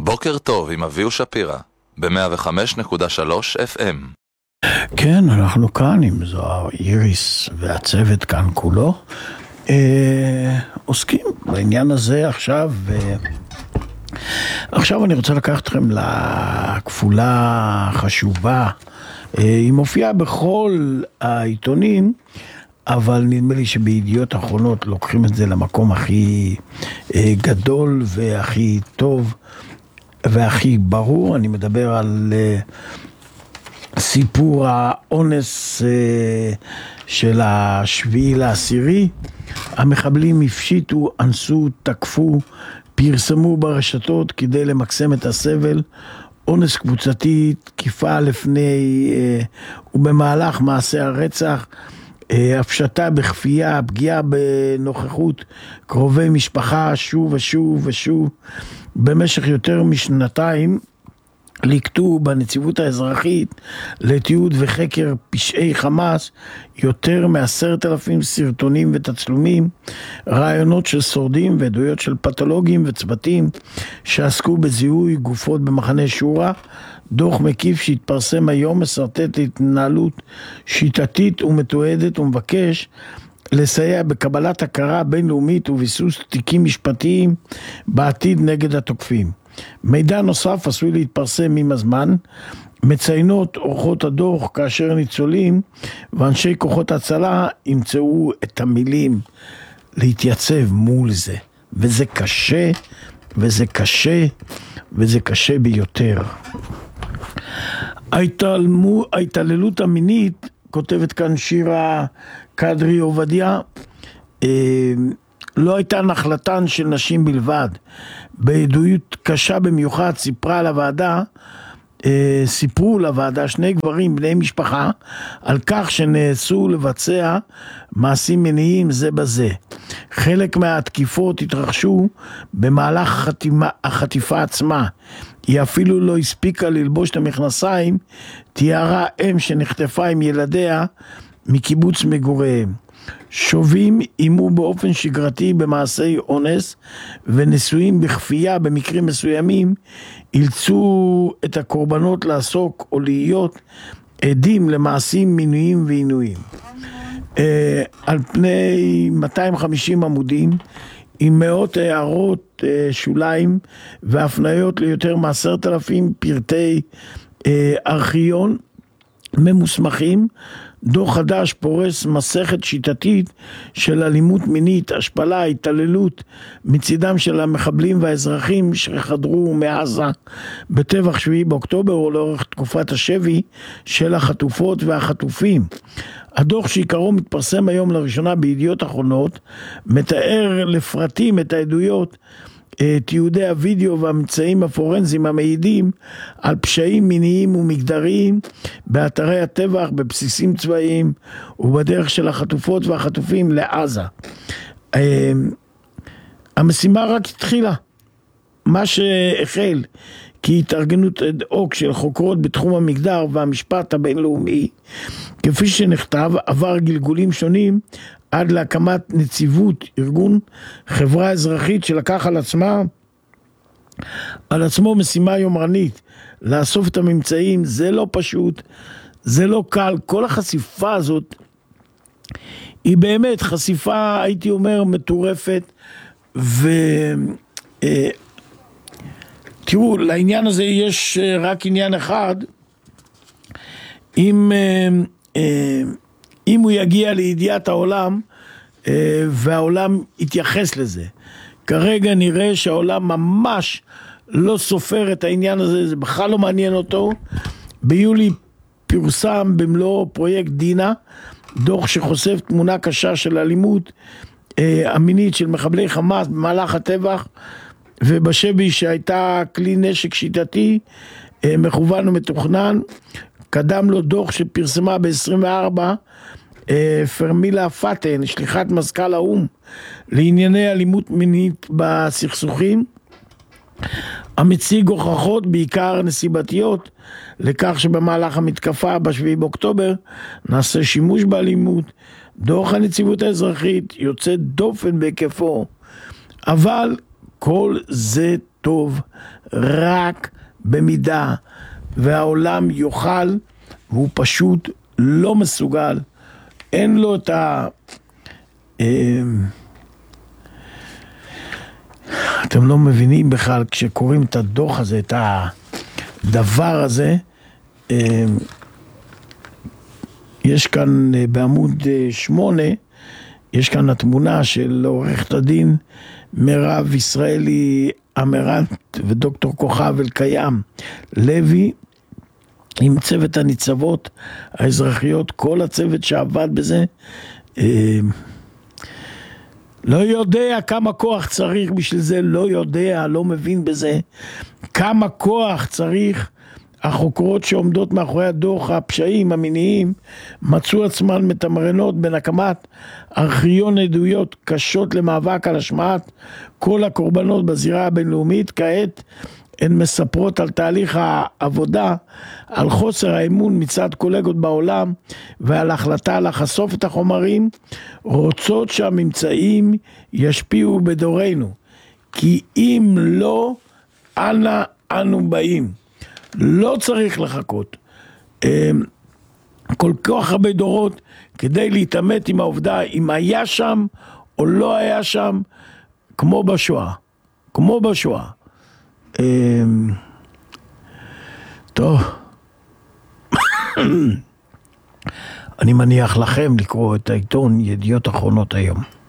בוקר טוב עם אביהו שפירא, ב-105.3 FM. כן, אנחנו כאן עם זוהר איריס והצוות כאן כולו. עוסקים בעניין הזה עכשיו, עכשיו אני רוצה לקחת אתכם לכפולה חשובה. היא מופיעה בכל העיתונים, אבל נדמה לי שבידיעות אחרונות לוקחים את זה למקום הכי גדול והכי טוב והכי ברור. אני מדבר על סיפור האונס של השביעי לעשירי. המחבלים הפשיטו, אנסו, תקפו, פרסמו ברשתות כדי למקסם את הסבל. אונס קבוצתי, תקיפה לפני ובמהלך מעשה הרצח, הפשטה בכפייה, פגיעה בנוכחות קרובי משפחה שוב ושוב ושוב. במשך יותר משנתיים לקטו בנציבות האזרחית לתיעוד וחקר פשעי חמאס יותר מ10,000 סרטונים ותצלומים, רעיונות של שורדים ועדויות של פתולוגים וצוותים שעסקו בזיהוי גופות במחנה שורה. דוח מקיף שהתפרסם היום מסרטט התנהלות שיטתית ומתועדת ומבקש לסייע בקבלת הכרה בינלאומית וביסוס תיקים משפטיים בעתיד נגד התוקפים. מידע נוסף עשוי להתפרסם עם הזמן. מציינות אורחות הדוח כאשר ניצולים ואנשי כוחות הצלה ימצאו את המילים להתייצב מול זה, וזה קשה וזה קשה וזה קשה ביותר. ההתעללות המינית, כותבת כאן שירה קדרי עובדיה, לא הייתה נחלתן של נשים בלבד. בעדות קשה במיוחד סיפרו לוועדה שני גברים בני משפחה על כך שנאסו לבצע מעשים מיניים זה בזה. חלק מהתקיפות התרחשו במהלך החטיפה עצמה. היא אפילו לא הספיקה ללבוש את המכנסיים, תיארה אם שנחטפה עם ילדיה מקיבוץ מגוריהם. שובים אימו באופן שגרתי במעשי אונס ונישואים בכפייה במקרים מסוימים, אילצו את הקורבנות לעסוק או להיות עדים למעשים מינויים ועינויים. על פני 250 עמודים עם מאות הערות שוליים והפניות ליותר מ10,000 פרטי ארכיון ממוסמכים, דוח חדש פורס מסכת שיטתית של אלימות מינית, השפלה, התעללות מצידם של המחבלים והאזרחים שחדרו מעזה בטבח 7 באוקטובר או לאורך תקופת השבי של החטופות והחטופים. הדוח שעיקרו מתפרסם היום לראשונה בידיעות אחרונות מתאר לפרטים את העדויות, תיעודי הוידאו והמצאים הפורנזיים המעידים על פשעים מיניים ומגדריים באתרי הטבח, בבסיסים צבאיים ובדרך של החטופות והחטופים לעזה. המשימה רק התחילה. מה שהחל כהתארגנות אד-הוק של חוקרות בתחום המגדר והמשפט הבינלאומי, כפי שנכתב, עבר גלגולים שונים עד להקמת נציבות, ארגון חברה אזרחית שלקח על עצמו משימה יומרנית לאסוף את הממצאים. זה לא פשוט, זה לא קל. כל החשיפה הזאת היא באמת חשיפה, הייתי אומר, מטורפת. תראו, לעניין הזה יש רק עניין אחד. אם הוא יגיע לידיעת העולם והעולם יתייחס לזה. כרגע נראה שהעולם ממש לא סופר את העניין הזה, זה בכלל לא מעניין אותו. ביולי פורסם במלוא פרויקט דינה, דוח שחושף תמונה קשה של אלימות המינית של מחבלי חמאס במהלך הטבח ובשבי, שהייתה כלי נשק שיטתי מכוון ומתוכנן. קדם לו דוח שפרסמה ב-24 פרמילה פאטן, שליחת מזכ"ל האו"ם לענייני אלימות מינית בסכסוכים, המציג הוכחות בעיקר נסיבתיות לכך שבמהלך המתקפה ב7 באוקטובר נעשה שימוש באלימות. דוח הנציבות האזרחית יוצא דופן בהיקפו, אבל כל זה טוב רק במידה והעולם יאכל, והוא פשוט לא מסוגל, אין לו את אתם לא מבינים בכלל, כשקוראים את הדוח הזה, את הדבר הזה, יש כאן בעמוד 8, יש כאן התמונה של עורכת הדין מירב ישראלי אמרנט ודוקטור כוכב אלקיים לוי, עם צוות הניצבות האזרחיות, כל הצוות שעבד בזה, לא יודע כמה כוח צריך בשביל זה, לא יודע, לא מבין בזה, כמה כוח צריך. החוקרות שעומדות מאחורי הדוח הפשעים המיניים מצאו עצמן מתמרנות בין הקמת ארכיון עדויות קשות למאבק על השמעת כל הקורבנות בזירה הבינלאומית. כעת הן מספרות על תהליך העבודה, על חוסר האמון מצד קולגות בעולם ועל החלטה לחשוף את החומרים. רוצות שהממצאים ישפיעו בדורנו, כי אם לא, אנה אנו באים. לא צריך לחכות כל כך הרבה דורות כדי להתעמת עם העובדה אם היה שם או לא היה שם, כמו בשואה, כמו בשואה. טוב, אני מניח לכם לקרוא את העיתון ידיעות אחרונות היום.